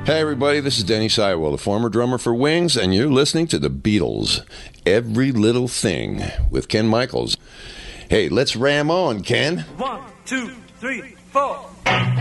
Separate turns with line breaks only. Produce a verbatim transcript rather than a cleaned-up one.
Hey everybody, this is Denny Sywell, the former drummer for Wings, and you're listening to the Beatles, Every Little Thing, with Ken Michaels. Hey, let's ram on, Ken.
One, two, three, four.